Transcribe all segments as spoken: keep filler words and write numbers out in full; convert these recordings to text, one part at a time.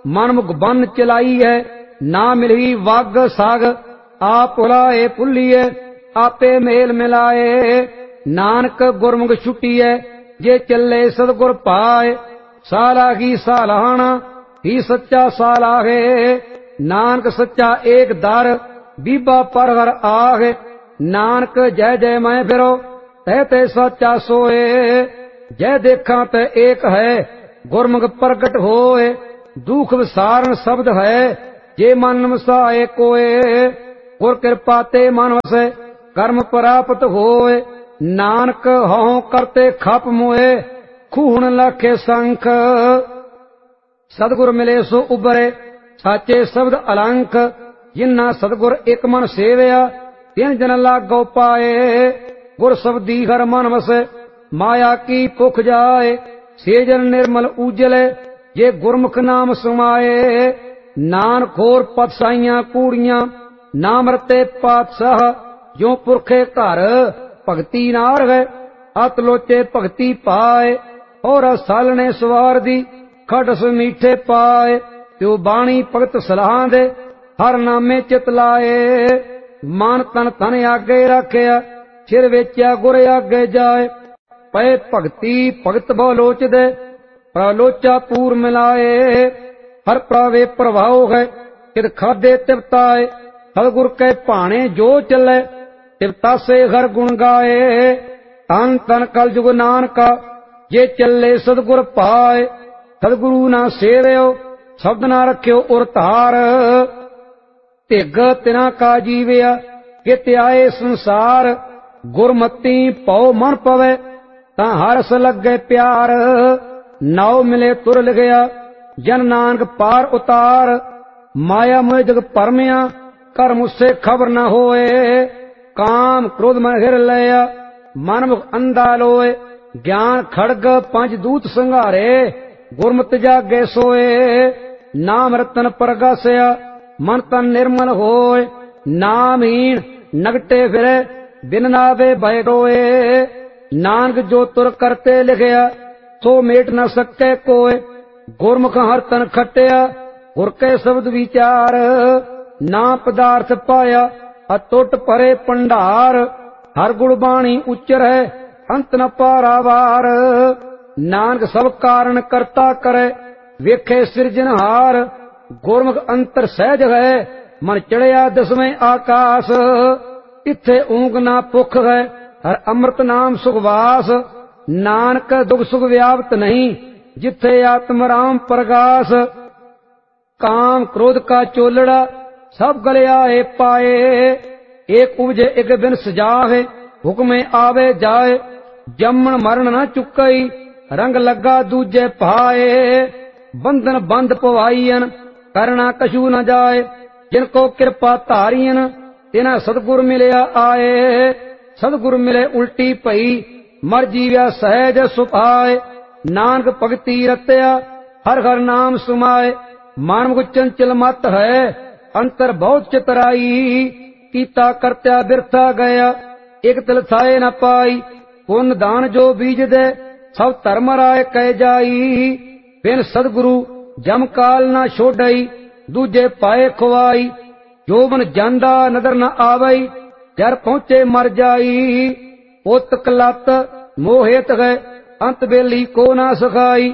मनमुख बन चलाई है। ना मिली वाग साग आप भुलाए भुलिए आपे मेल मिलाए। नानक गुरमुख छुटिए जे चले सतगुर पाए। सालाही सालाहना ही सच्चा सालाहे। नानक सच्चा एक दर बीबा पर हर आगे। नानक जय जय मैं फिरो तह ते सच्चा सोए। जय देखा ते एक है गुरमुख प्रगट होए। दुख विसारण शब्द है जे मन वसाए कोए। गुर कृपा ते मन वसे कर्म प्राप्त होए। नानक हਉ करते खप मोए खून लाखे संख। सतगुर मिले सो उबरे साचे शब्द अलंक। जिन्ना सतगुर एक मन सेवया तिन जन लागो पाए। गुर शब्दी हर मन वसे माया की भुख जाए। से जन निर्मल उजले जे गुरमुख नाम समाए। नानक होर पतसाइयां कूड़ियां नाम रते पातशाह। जो पुरखे घर भगती नार है अत लोचे भगती पाए। और सालने सवार दी खटस मीठे पाए। त्यो बाणी भगत सलाह दे हर नामे चित लाए। मन तन तन आगे रखिया सिर वेचिया गुर आगे जाए। पै भगती भगत बहु लोच दे प्रलोचा पूर मिलाए। हर प्रावे प्रभाव है कित खादे तिवताए। सतगुर के भाणे जो चले तिवता से हर गुण गाए। तन तन कल जुग नानका जे चले सतगुर पाए। सतगुरु ना सेवयो शब्द ना रखियो उर धार। धिग तिना का जीविया कित आए संसार। गुरमती पौ मन पवे तां हरस लगे प्यार। नाव मिले तुर लिखिया जन नानक पार उतार। माया मोह जग परमिया कर मुझसे खबर न होए। काम क्रोध में हिर लिया मन मुख अंधा लोए। ज्ञान खड़ग पंच दूत संघारे गुरमत जागे सोए। नाम रतन प्रगसया मन तन निर्मल होए। नामहीन नगटे फिरे बिन नावे भय रोए। नानक जो तुर करते लिखया सो मेट न सके कोय। गुरमुख हर तन खटिया गुर के शब्द विचार। ना पदार्थ पाया अतुट परे भंडार। हर गुण बाणी उच्चर है अंत न पारावार। नानक सब कारण करता करे वेखे सिरजनहार। गुरमुख अंतर सहज है मन चढ़िया दसवें आकाश। इथे ऊंग ना भुख है हर अमृत नाम सुखवास। नानक दुख सुख व्याप्त नहीं जिथे आत्म राम प्रगास। काम क्रोध का चोलड़ा सब गलिया है पाए। एक उपजे एक बिन सजावे हुक्मे आवे जाए। जमन मरण न चुकई रंग लगा दूजे पाए। बंधन बंद पवाईयन करना कछू न जाए। जिनको कृपा धारियन तिना सतगुर मिलया आए। सतगुर मिले उल्टी पई मर जीव्या सहज सुपाए। नानक भगती रत्या हर हर नाम सुमाए। मानव चंचल मत है अंतर बहुत चितराई। कीता करत्या बिरथा गया एक तिल थाए न पाई। पुन दान जो बीज दे सब धर्म राय कह जाई। बिन सदगुरु जम काल न छोड़ई दूजे पाए खुआई। जो मन जांदा नदर न आवई जर पहुंचे मर जाई। उत कलत मोहित गए अंत बेली को ना सखाई।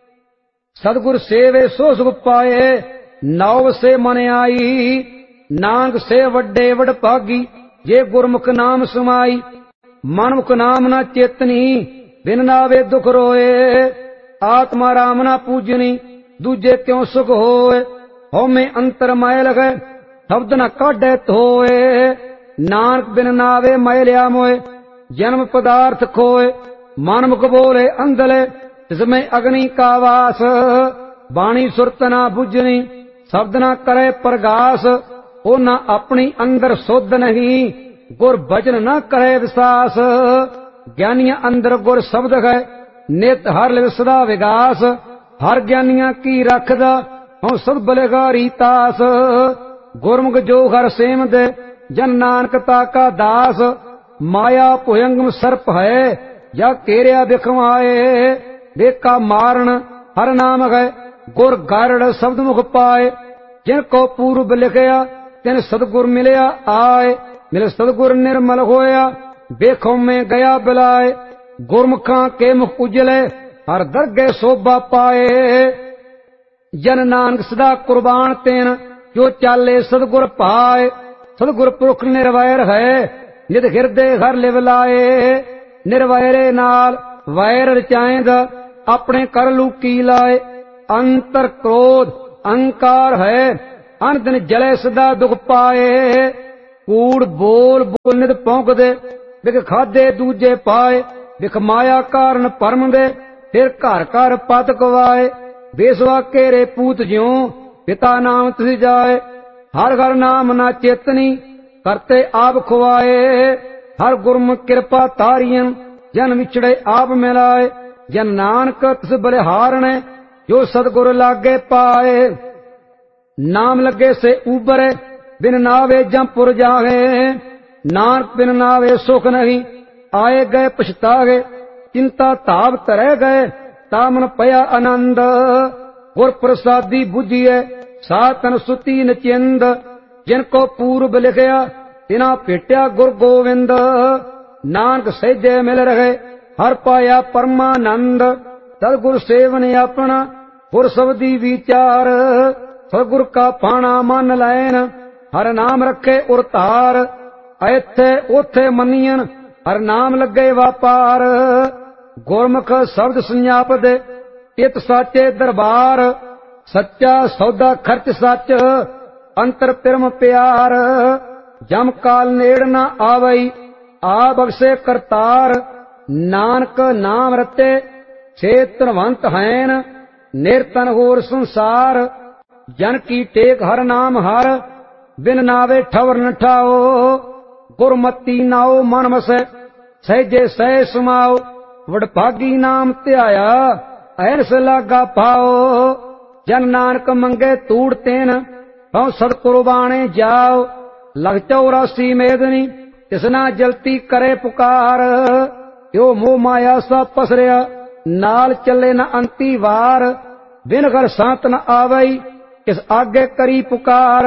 सदगुर सेवे सो सुख पाए नाव से मन आई। नानक से वड्डे वड भागी जे गुरमुख नाम समाई। मनमुख नाम न चेतनी बिन नावे दुख रोए। आत्मा राम न पूजनी दूजे क्यों सुख होए। होमे अंतर मैल गए शब्द न काढ़े धोए। नानक बिन नावे मैलिया मोए जन्म पदार्थ खोए। मनमुख बोले अंधले जिसमें अग्नि का वास। बाणी सुरत न बुझनी शब्द न करे प्रगास। ओ न अपनी अंदर सुध नहीं गुर भजन न करे विश्वास। ज्ञानिया अंदर गुर शब्द है नित हर लिव सदा विगास। हर ज्ञानिया की रखदा हूं सद बलिहारी तास। गुरमुख जो हर सेम दे जन नानकता का दास। माया भुयंगम सर्प है या केरिया बिखवाए। देखा मारण हर नाम है गुर गारड़ शब्द मुख पाए। जिनको पूर्व लिखया तिन सतगुर मिलया आए। मिल सतगुर निर्मल होया बेखों में गया बिलाए। गुरमुखां के मुख उजले हर दरगे शोभा पाए। जन नानक सदा कुर्बान तेन जो चाले सतगुर पाए। सतगुर पुरख निर्वैर है नित हिरदे घर लिव लाए। निर्वैरे नाल वैर रचाएंद अपने कर लूकी लाए। अंतर क्रोध अहंकार है अन दिन जले सदा दुख पाए। कूड़ बोल बोल नित पौंक दे बिख खादे दूजे पाए। बिख माया कारण परम दे फिर घर घर पत गवाए। बेसवा केरे पूत ज्यों पिता नाम तुझ जाए। हर घर नाम ना चेतनी करते आप खुआए। हर गुरमुख कृपा तारियन जन विछड़े आप मिलाए। जन नानक तिस बलिहारणे जो सतगुर लागे पाए। नाम लगे से उबरे बिन नावे जमपुर जावे। नानक बिन नावे सुख नहीं आए गए पछतावे। चिंता ताप तरह गए तामन पया आनंद। गुर प्रसादी बुझिए सातन सुती नचिंद। जिनको पूर्व लिखया तिना भेट्या गुर गोविंद। नानक सहजे मिल रहे हर पाया परमानंद। सतगुर सेवन अपना गुर शब्दी विचार। सतगुर का पाना मन लैन हर नाम रखे उरतार। ऐथे ओथे मनियन हर नाम लगे वापार। गुरमुख शब्द संजाप दे इत साचे दरबार। सच्चा सौदा खर्च सच अंतर पिरम प्यार। जम काल नेड़ न आवई आ बख्शे करतार। नानक नाम रते से धनवंत हैन निर्तन होर संसार। जन की टेक हर नाम हर बिन नावे ठवर न ठाओ। गुरमती नाओ मन मसै सहजे सह समाओ। वडभागी नाम ध्याया ऐनस लागा पाओ। जन नानक मंगे तूड़ तेन पाओ सद कुर्बाने जाओ। लग चौरासी मेदनी तिसना जलती करे पुकार। यो मोह माया सा पसरिया नाल चले न अंती वार। बिन घर सांत न आवई किस आगे करी पुकार।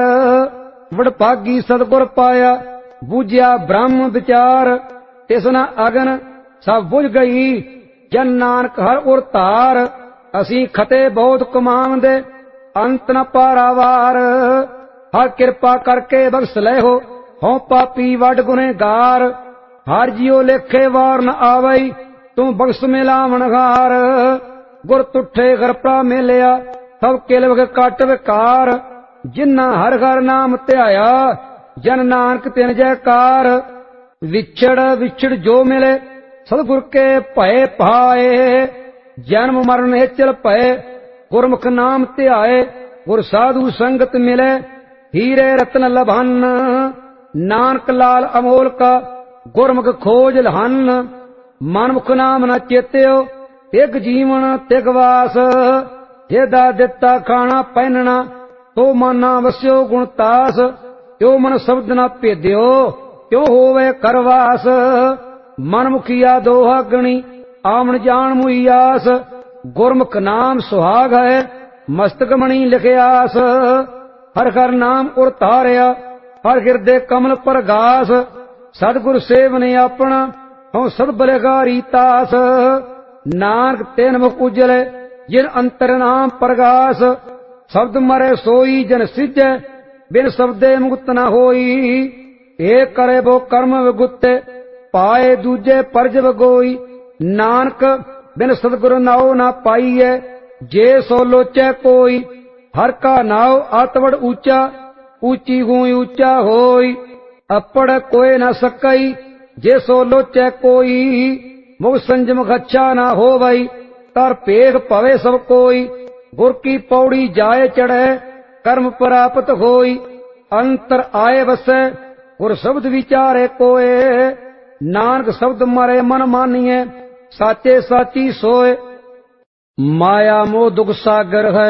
वडभागी सतगुर पाया बूझिया ब्रह्म विचार। तिसना अगन सब बुझ गई जन नानक हर उरतार। असी खते बहुत कमावंदे अंत न पारावार। हर कृपा करके बख्श ले हो हों पापी वड गुनेगार। हर जियो लेखे वार न आवई तू बख्श मिलावनहार। गुर तुठे घर प्रा मिलिया सब किलवग कट विकार। जिन्ना हर घर नाम ध्याया जन नानक तिन जयकार। विछड़ विछड़ जो मिले सतगुर के भय पाए। जन्म मरण हेचल भय गुरमुख नाम ध्याए। गुर साधु संगत मिले हीरे रत्न लभन। नानक लाल अमोल का गुरमुख खोज लहन। मनमुख नाम न चेत्यो तिग जीवन तिग वास। जेदा दिता खाना पहनना तो माना वस्यो गुणतास। त्यो मन शब्द न भेद्यो त्यो होवे करवास। मनमुखिया दोहा गणी आमन जान मुईयास। गुरमुख नाम सुहाग है मस्तक मणि लिखयास। हर हर नाम उरतारिया हर हिरदे कमल प्रगास। सतगुर सेवन अपना हूँ सद बलिहारी तास। नानक तेन मुख उजले जिन अंतर नाम प्रगास। शब्द मरे सोई जन सिजै बिन शब्दे मुक्त न होई। एक करे वो कर्म विगुते पाए दूजे परज बगोई। नानक बिन सतगुर नाओ न पाईए जे सो लोचे कोई। हर का नाव आतवड़ ऊंचा ऊंची हुई ऊंचा होई। अपड़ कोई न सकई जे सो लोचे कोई। मुख संजम अच्छा न हो भई तर पेख पवे सब कोई। गुर की पौड़ी जाए चढ़े कर्म प्राप्त होई। अंतर आए बसे गुर शब्द विचारे कोय। नानक शब्द मरे मन मानिए साचे साची सोए। माया मोह दुख सागर है